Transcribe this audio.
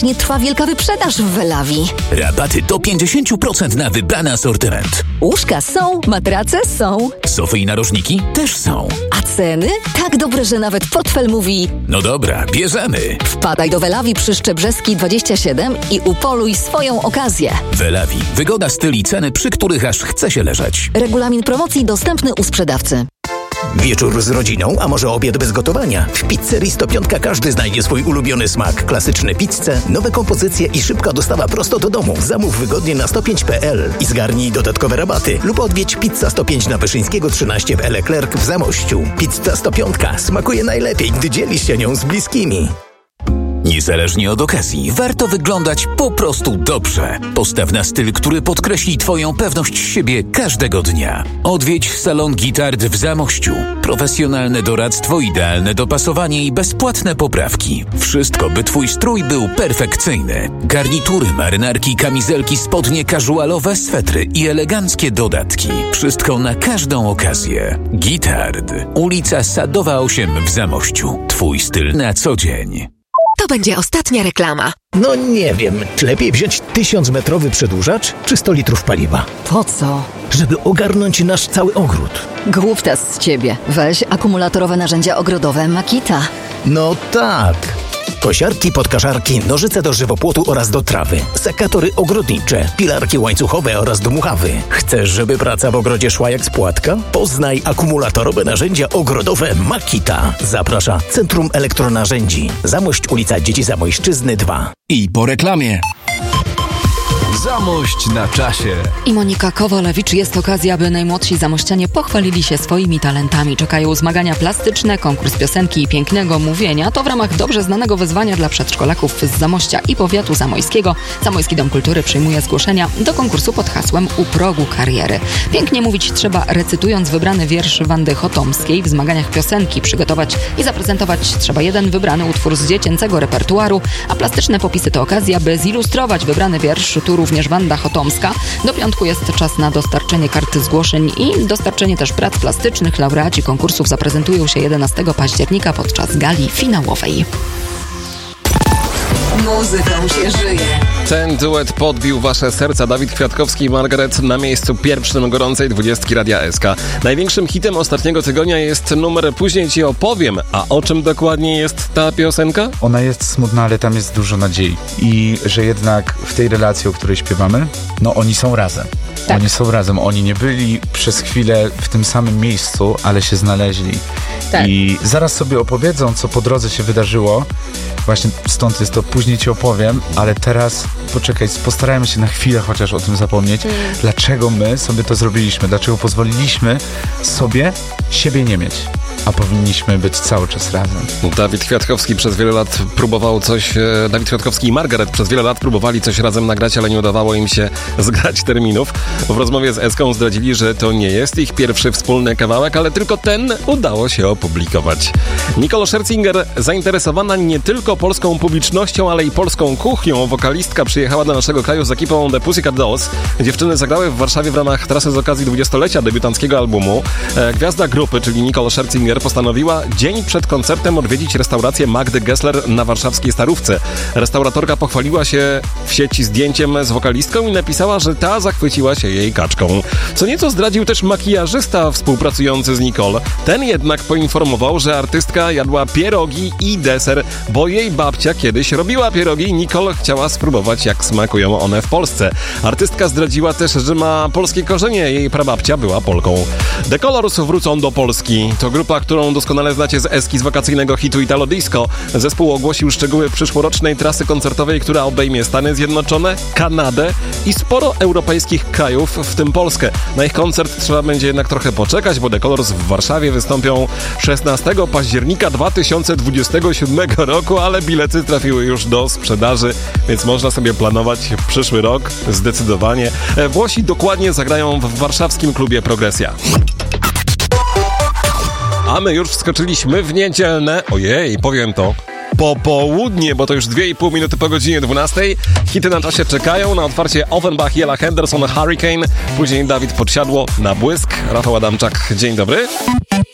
właśnie trwa wielka wyprzedaż w Welawi. Rabaty do 50% na wybrany asortyment. Łóżka są, matrace są. Sofy i narożniki też są. A ceny? Tak dobre, że nawet portfel mówi: no dobra, bierzemy. Wpadaj do Welawi przy Szczebrzeskiej 27 i upoluj swoją okazję. Welawi. Wygoda, styl i ceny, przy których aż chce się leżeć. Regulamin promocji dostępny u sprzedawcy. Wieczór z rodziną, a może obiad bez gotowania? W Pizzerii 105 każdy znajdzie swój ulubiony smak. Klasyczne pizze, nowe kompozycje i szybka dostawa prosto do domu. Zamów wygodnie na 105.pl i zgarnij dodatkowe rabaty. Lub odwiedź Pizza 105 na Wyszyńskiego 13 w Leclerc w Zamościu. Pizza 105 smakuje najlepiej, gdy dzielisz się nią z bliskimi. Niezależnie od okazji, warto wyglądać po prostu dobrze. Postaw na styl, który podkreśli Twoją pewność siebie każdego dnia. Odwiedź salon Gitard w Zamościu. Profesjonalne doradztwo, idealne dopasowanie i bezpłatne poprawki. Wszystko, by Twój strój był perfekcyjny. Garnitury, marynarki, kamizelki, spodnie casualowe, swetry i eleganckie dodatki. Wszystko na każdą okazję. Gitard. Ulica Sadowa 8 w Zamościu. Twój styl na co dzień. To będzie ostatnia reklama. No nie wiem, czy lepiej wziąć 1000-metrowy przedłużacz, czy 100 litrów paliwa? Po co? Żeby ogarnąć nasz cały ogród. Głuptas z ciebie. Weź akumulatorowe narzędzia ogrodowe Makita. No tak. Kosiarki, podkaszarki, nożyce do żywopłotu oraz do trawy, sekatory ogrodnicze, pilarki łańcuchowe oraz dmuchawy. Chcesz, żeby praca w ogrodzie szła jak z płatka? Poznaj akumulatorowe narzędzia ogrodowe Makita. Zaprasza Centrum Elektronarzędzi. Zamość, ulica Dzieci Zamojszczyzny 2. I po reklamie. Zamość na czasie. I Monika Kowalewicz. Jest okazja, by najmłodsi zamościanie pochwalili się swoimi talentami. Czekają zmagania plastyczne, konkurs piosenki i pięknego mówienia. To w ramach dobrze znanego wyzwania dla przedszkolaków z Zamościa i powiatu zamojskiego. Zamojski Dom Kultury przyjmuje zgłoszenia do konkursu pod hasłem U progu kariery. Pięknie mówić trzeba, recytując wybrany wiersz Wandy Chotomskiej. W zmaganiach piosenki przygotować i zaprezentować trzeba jeden wybrany utwór z dziecięcego repertuaru, a plastyczne popisy to okazja, by zilustrować wybrany wiersz. Tu również Wanda Chotomska. Do piątku jest czas na dostarczenie karty zgłoszeń i dostarczenie też prac plastycznych. Laureaci konkursów zaprezentują się 11 października podczas gali finałowej. Muzyką się żyje. Ten duet podbił wasze serca. Dawid Kwiatkowski i Margaret na miejscu pierwszym gorącej 20 Radia SK. Największym hitem ostatniego tygodnia jest numer Później ci opowiem. A o czym dokładnie jest ta piosenka? Ona jest smutna, ale tam jest dużo nadziei. I że jednak w tej relacji, o której śpiewamy, no oni są razem. Tak. Oni są razem. Oni nie byli przez chwilę w tym samym miejscu, ale się znaleźli. Tak. I zaraz sobie opowiedzą, co po drodze się wydarzyło. Właśnie stąd jest to Później ci opowiem, ale teraz poczekaj, postarajmy się na chwilę chociaż o tym zapomnieć. Dlaczego my sobie to zrobiliśmy? Dlaczego pozwoliliśmy sobie siebie nie mieć? A powinniśmy być cały czas razem. Dawid Kwiatkowski przez wiele lat próbował coś... Dawid Kwiatkowski i Margaret przez wiele lat próbowali coś razem nagrać, ale nie udawało im się zgrać terminów. W rozmowie z Eską zdradzili, że to nie jest ich pierwszy wspólny kawałek, ale tylko ten udało się opublikować. Nicole Scherzinger, zainteresowana nie tylko polską publicznością, ale i polską kuchnią, wokalistka przyjechała do naszego kraju z ekipą The Pussycat Dolls. Dziewczyny zagrały w Warszawie w ramach trasy z okazji 20-lecia debiutanckiego albumu. Gwiazda grupy, czyli Nicole Scherzinger, postanowiła dzień przed koncertem odwiedzić restaurację Magdy Gessler na warszawskiej Starówce. Restauratorka pochwaliła się w sieci zdjęciem z wokalistką i napisała, że ta zachwyciła się jej kaczką. Co nieco zdradził też makijażysta współpracujący z Nicole. Ten jednak poinformował, że artystka jadła pierogi i deser, bo jej babcia kiedyś robiła pierogi i Nicole chciała spróbować, jak smakują one w Polsce. Artystka zdradziła też, że ma polskie korzenie, jej prababcia była Polką. The Colors wrócą do Polski. To grupa, którą doskonale znacie z eski z wakacyjnego hitu Italo Disco. Zespół ogłosił szczegóły przyszłorocznej trasy koncertowej, która obejmie Stany Zjednoczone, Kanadę i sporo europejskich krajów, w tym Polskę. Na ich koncert trzeba będzie jednak trochę poczekać, bo The Colors w Warszawie wystąpią 16 października 2027 roku, ale bilety trafiły już do sprzedaży, więc można sobie planować przyszły rok zdecydowanie. Włosi dokładnie zagrają w warszawskim klubie Progresja. A my już wskoczyliśmy w niedzielne, ojej, powiem to, popołudnie, bo to już 2,5 minuty po godzinie 12. Hity na czasie czekają na otwarcie Offenbach, Ella Henderson, Hurricane, później Dawid Podsiadło na błysk. Rafał Adamczak, dzień dobry.